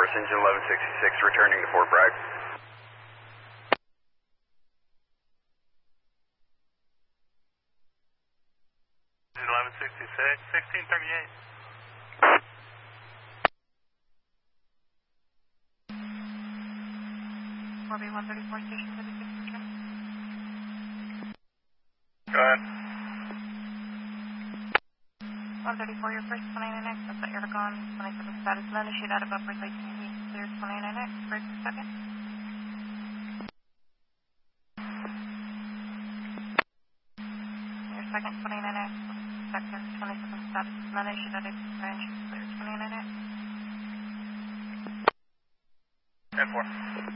Service Engine 1166, returning to Fort Bragg. Engine 1166, 1638. 4B134 station 36 return. Go ahead. 134, your first 29X, that's the Aragon, 27 status, none issued out of upper lake, clear 29X, break for second. Your second 29X, sector 27 status, none issued out of range, clear 29X. 10-4.